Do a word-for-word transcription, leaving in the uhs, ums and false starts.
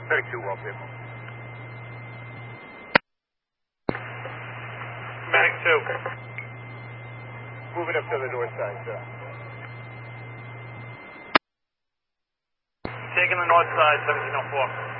thirty-two, Walter. Medic two. Moving up to the north side, sir. Taking the north side, seventeen oh four.